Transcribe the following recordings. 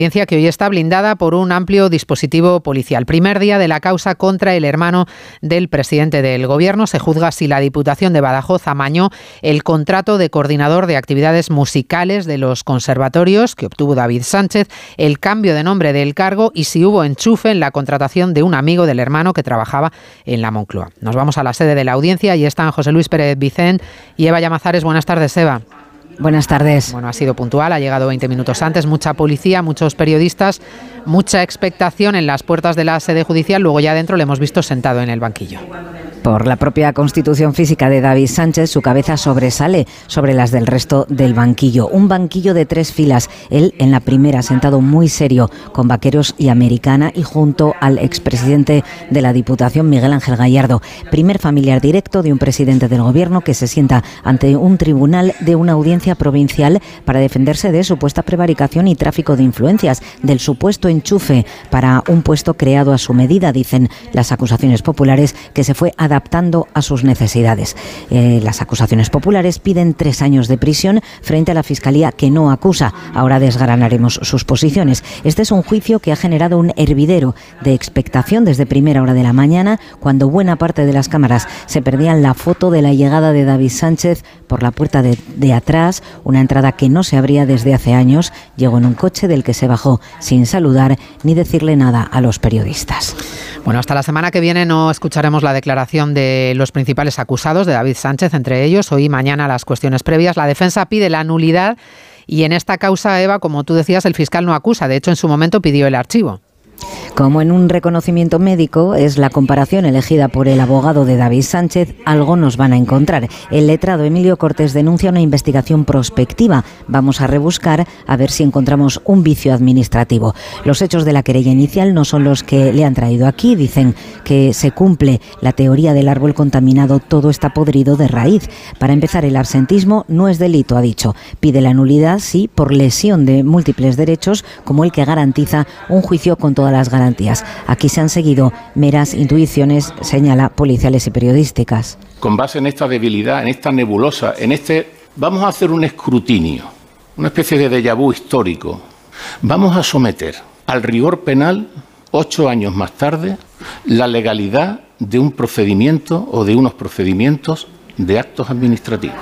audiencia que hoy está blindada por un amplio dispositivo policial. Primer día de la causa contra el hermano del presidente del Gobierno. Se juzga si la Diputación de Badajoz amañó el contrato de coordinador de actividades musicales de los conservatorios que obtuvo David Sánchez, el cambio de nombre del cargo y si hubo enchufe en la contratación de un amigo del hermano que trabajaba en la Moncloa. Nos vamos a la sede de la audiencia y están José Luis Pérez Vicent y Eva Llamazares. Buenas tardes, Eva. Buenas tardes. Bueno, ha sido puntual, ha llegado 20 minutos antes, mucha policía, muchos periodistas, mucha expectación en las puertas de la sede judicial, luego ya dentro le hemos visto sentado en el banquillo. Por la propia constitución física de David Sánchez, su cabeza sobresale sobre las del resto del banquillo. Un banquillo de 3 filas, él en la primera, sentado muy serio, con vaqueros y americana, y junto al expresidente de la Diputación, Miguel Ángel Gallardo, primer familiar directo de un presidente del Gobierno que se sienta ante un tribunal de una audiencia provincial para defenderse de supuesta prevaricación y tráfico de influencias, del supuesto enchufe para un puesto creado a su medida, dicen las acusaciones populares, que se fue adaptando a sus necesidades. Las acusaciones populares piden 3 años de prisión frente a la Fiscalía que no acusa. Ahora desgranaremos sus posiciones. Este es un juicio que ha generado un hervidero de expectación desde primera hora de la mañana, cuando buena parte de las cámaras se perdían la foto de la llegada de David Sánchez por la puerta de atrás, una entrada que no se abría desde hace años. Llegó en un coche del que se bajó sin saludar ni decirle nada a los periodistas. Bueno, hasta la semana que viene no escucharemos la declaración de los principales acusados, de David Sánchez, entre ellos. Hoy y mañana las cuestiones previas. La defensa pide la nulidad y en esta causa, Eva, como tú decías, el fiscal no acusa. De hecho, en su momento pidió el archivo. Como en un reconocimiento médico es la comparación elegida por el abogado de David Sánchez, algo nos van a encontrar. El letrado Emilio Cortés denuncia una investigación prospectiva. Vamos a rebuscar a ver si encontramos un vicio administrativo. Los hechos de la querella inicial no son los que le han traído aquí. Dicen que se cumple la teoría del árbol contaminado, todo está podrido de raíz. Para empezar, el absentismo no es delito, ha dicho. Pide la nulidad, sí, por lesión de múltiples derechos, como el que garantiza un juicio con todas las garantías. Aquí se han seguido meras intuiciones, señala, policiales y periodísticas. Con base en esta debilidad, en esta nebulosa, vamos a hacer un escrutinio, una especie de déjà vu histórico. Vamos a someter al rigor penal, 8 años más tarde, la legalidad de un procedimiento o de unos procedimientos de actos administrativos.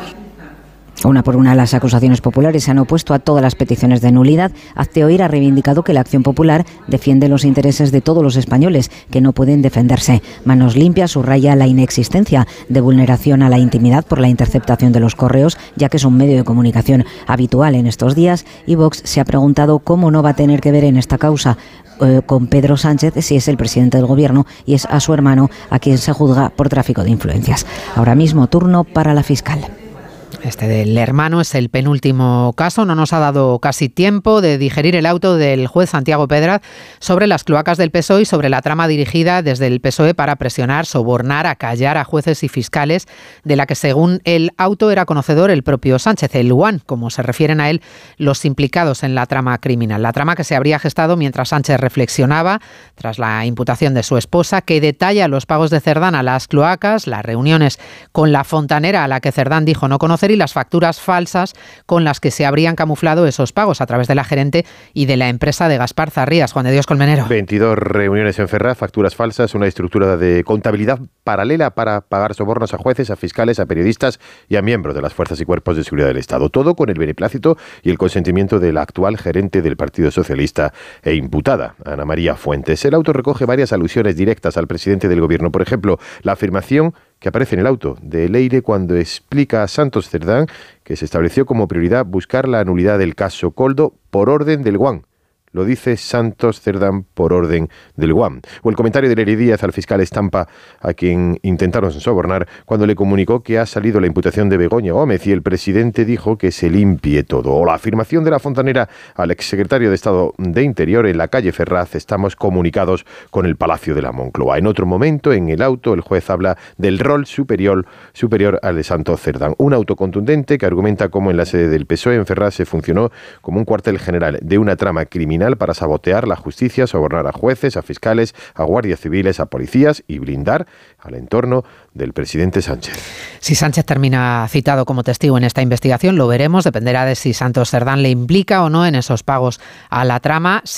Una por una, las acusaciones populares se han opuesto a todas las peticiones de nulidad. Hazte Oír ha reivindicado que la Acción Popular defiende los intereses de todos los españoles que no pueden defenderse. Manos Limpias subraya la inexistencia de vulneración a la intimidad por la interceptación de los correos, ya que es un medio de comunicación habitual en estos días. Y Vox se ha preguntado cómo no va a tener que ver en esta causa con Pedro Sánchez si es el presidente del Gobierno y es a su hermano a quien se juzga por tráfico de influencias. Ahora mismo turno para la fiscal. Este del hermano es el penúltimo caso. No nos ha dado casi tiempo de digerir el auto del juez Santiago Pedraz sobre las cloacas del PSOE y sobre la trama dirigida desde el PSOE para presionar, sobornar, acallar a jueces y fiscales, de la que según el auto era conocedor el propio Sánchez, el One, como se refieren a él los implicados en la trama criminal. La trama que se habría gestado mientras Sánchez reflexionaba tras la imputación de su esposa, que detalla los pagos de Cerdán a las cloacas, las reuniones con la fontanera a la que Cerdán dijo no conocer y las facturas falsas con las que se habrían camuflado esos pagos a través de la gerente y de la empresa de Gaspar Zarrías. Juan de Dios Colmenero. 22 reuniones en Ferraz, facturas falsas, una estructura de contabilidad paralela para pagar sobornos a jueces, a fiscales, a periodistas y a miembros de las fuerzas y cuerpos de seguridad del Estado. Todo con el beneplácito y el consentimiento de la actual gerente del Partido Socialista e imputada, Ana María Fuentes. El auto recoge varias alusiones directas al presidente del Gobierno. Por ejemplo, la afirmación que aparece en el auto de Leire cuando explica a Santos Cerdán que se estableció como prioridad buscar la nulidad del caso Koldo por orden del Guam. Lo dice Santos Cerdán por orden del Guam. O el comentario de Leire Díaz al fiscal Estampa, a quien intentaron sobornar, cuando le comunicó que ha salido la imputación de Begoña Gómez y el presidente dijo que se limpie todo. O la afirmación de la fontanera al exsecretario de Estado de Interior en la calle Ferraz: estamos comunicados con el Palacio de la Moncloa. En otro momento, en el auto, el juez habla del rol superior al de Santos Cerdán. Un auto contundente que argumenta cómo en la sede del PSOE en Ferraz se funcionó como un cuartel general de una trama criminal criminal para sabotear la justicia, sobornar a jueces, a fiscales, a guardias civiles, a policías y blindar al entorno del presidente Sánchez. Si Sánchez termina citado como testigo en esta investigación, lo veremos. Dependerá de si Santos Cerdán le implica o no en esos pagos a la trama.